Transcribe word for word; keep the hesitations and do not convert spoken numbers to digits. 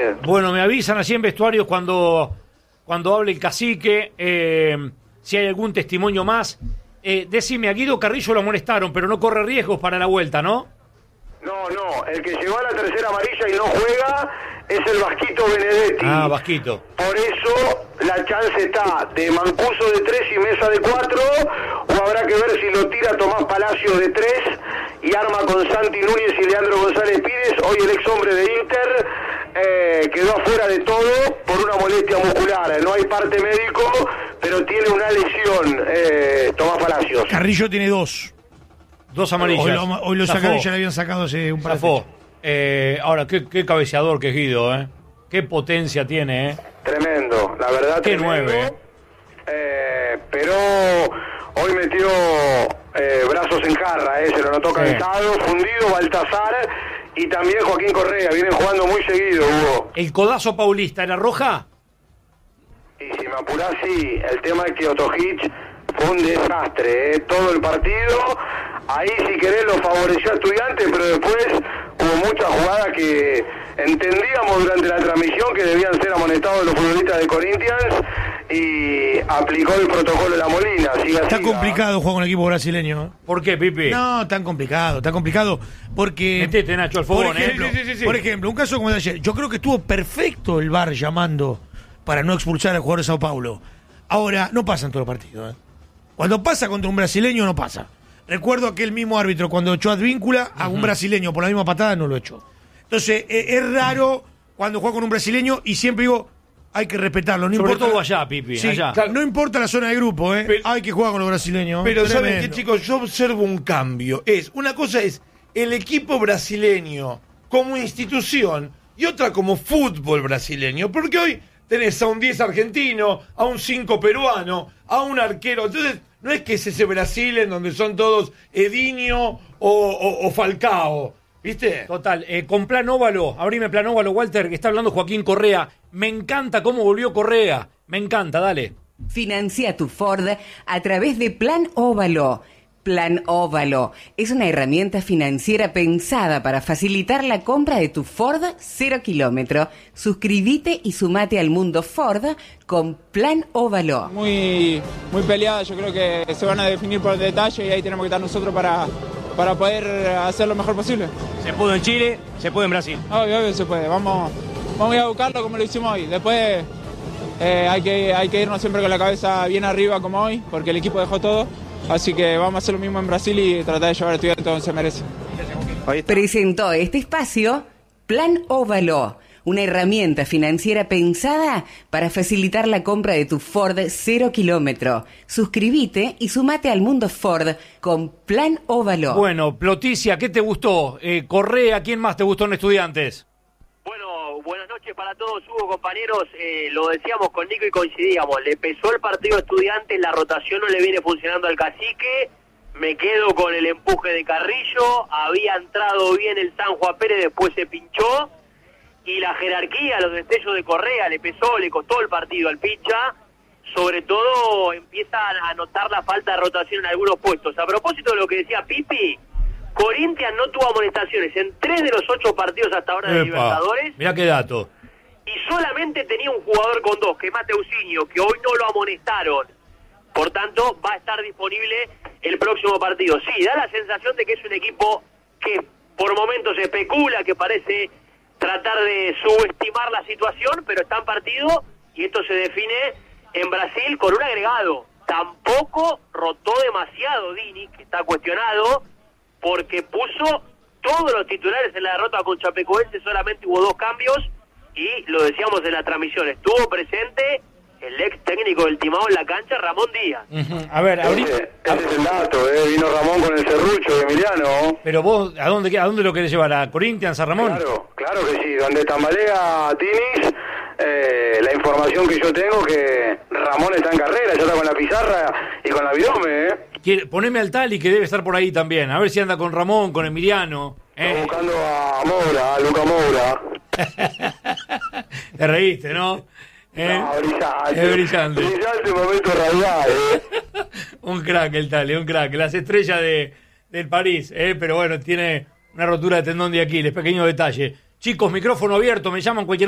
bien. Bueno, me avisan así en vestuarios cuando, cuando hable el cacique, eh, si hay algún testimonio más. Eh, decime, a Guido Carrillo lo amonestaron, pero no corre riesgos para la vuelta, ¿no? No, no, el que llegó a la tercera amarilla y no juega es el Vasquito Benedetti. Ah, Vasquito. Por eso la chance está de Mancuso de tres y Mesa de cuatro, o habrá que ver si lo tira Tomás Palacio de tres y arma con Santi Núñez y Leandro González Pires. Hoy el ex hombre de Inter eh, quedó afuera de todo por una molestia muscular. No hay parte médico, pero tiene una lesión, eh, Tomás Palacios. Carrillo tiene dos. Dos amarillas. Hoy lo, hoy lo Zafó. sacaron y ya le habían sacado hace un par de Zafó. fechas. Eh, ahora, qué, qué cabeceador que es Guido, ¿eh? Qué potencia tiene, ¿eh? Tremendo, la verdad. Qué tremendo. nueve, ¿eh? Eh, pero hoy metió eh, brazos en jarra, eh, se lo notó cansado, sí. Fundido Baltazar y también Joaquín Correa, vienen jugando muy seguido, Hugo. ¿El codazo paulista era roja? Y si me apurás, sí, el tema es que Otojic fue un desastre, eh, todo el partido, ahí si querés lo favoreció a Estudiantes, pero después hubo muchas jugadas que entendíamos durante la transmisión que debían ser amonestados los futbolistas de Corinthians y aplicó el protocolo de la Molina. Siga, Está siga. complicado jugar con el equipo brasileño. ¿eh? ¿Por qué, Pipi? No, tan complicado, tan complicado porque... Metete, Nacho, al fogón, por ejemplo, ¿eh? Sí, sí, sí, sí. Por ejemplo, un caso como el de ayer, yo creo que estuvo perfecto el V A R llamando para no expulsar al jugador de Sao Paulo. Ahora, no pasa en todos los partidos. ¿eh? Cuando pasa contra un brasileño, no pasa. Recuerdo aquel mismo árbitro cuando echó a Advíncula, uh-huh. a un brasileño por la misma patada no lo echó. Entonces, eh, es raro cuando juega con un brasileño y siempre digo, hay que respetarlo. No Sobre importa, todo allá, Pipi, sí, allá. Claro, no importa la zona de grupo, ¿eh? Pero, hay que jugar con los brasileños. Pero Tremendo. ¿saben qué, chicos? Yo observo un cambio. Es, una cosa es el equipo brasileño como institución y otra como fútbol brasileño. Porque hoy tenés a un diez argentino, a un cinco peruano, a un arquero. Entonces, no es que es ese Brasil en donde son todos Edinho o, o, o Falcao. ¿Viste? Total, eh, con Plan Óvalo, abrime Plan Óvalo, Walter, que está hablando Joaquín Correa. Me encanta cómo volvió Correa. Me encanta, dale. Financia tu Ford a través de Plan Óvalo. Plan Óvalo es una herramienta financiera pensada para facilitar la compra de tu Ford cero kilómetro. Suscríbete y sumate al mundo Ford con Plan Óvalo. Muy, muy peleada, yo creo que se van a definir por el detalle y ahí tenemos que estar nosotros para, para poder hacer lo mejor posible. Se pudo en Chile, se puede en Brasil. Obvio, obvio se puede, vamos, vamos a ir a buscarlo como lo hicimos hoy. Después eh, hay, que, hay que irnos siempre con la cabeza bien arriba como hoy, porque el equipo dejó todo. Así que vamos a hacer lo mismo en Brasil y tratar de llevar a Estudiantes donde se merece. Presentó este espacio Plan Óvalo, una herramienta financiera pensada para facilitar la compra de tu Ford cero kilómetro. Suscríbete y sumate al mundo Ford con Plan Óvalo. Bueno, Ploticia, ¿qué te gustó? Eh, Correa, ¿quién más te gustó en Estudiantes? Bueno, buenas noches para todos, Hugo, compañeros. Eh, lo decíamos con Nico y coincidíamos. Le pesó el partido a Estudiantes, la rotación no le viene funcionando al cacique. Me quedo con el empuje de Carrillo. Había entrado bien el San Juan Pérez, después se pinchó. Y la jerarquía, los destellos de Correa, le pesó, le costó el partido al Picha. Sobre todo empieza a notar la falta de rotación en algunos puestos. A propósito de lo que decía Pipi, Corinthians no tuvo amonestaciones en tres de los ocho partidos hasta ahora de Epa, Libertadores. Mirá qué dato. Y solamente tenía un jugador con dos, que es Mateusinho, que hoy no lo amonestaron. Por tanto, va a estar disponible el próximo partido. Sí, da la sensación de que es un equipo que por momentos especula, que parece tratar de subestimar la situación, pero está en partido y esto se define en Brasil con un agregado. Tampoco rotó demasiado Dini, que está cuestionado, porque puso todos los titulares en la derrota con Chapecoense, solamente hubo dos cambios y lo decíamos en la transmisión, estuvo presente el ex técnico del Timao en la cancha, Ramón Díaz. Uh-huh. A ver, ahorita... Ese, ese es el dato, eh. Vino Ramón con el serrucho de Emiliano. Pero vos, ¿a dónde, ¿a dónde lo querés llevar? ¿A Corinthians, a Ramón? Claro, claro que sí, donde tambalea Tinis, eh, la información que yo tengo que Ramón está en carrera, ya está con la pizarra y con la virome, eh. Quiere, poneme al Tali, que debe estar por ahí también, a ver si anda con Ramón, con Emiliano. Está ¿eh? buscando a Moura, a Luca Moura. Te reíste, ¿no? ¿Eh? No, brillante. Es brillante. Brillante momento radial, eh. Un crack el Tali, un crack. Las estrellas de, del París, ¿eh? Pero bueno, tiene una rotura de tendón de Aquiles, pequeño detalle. Chicos, micrófono abierto, me llaman cualquier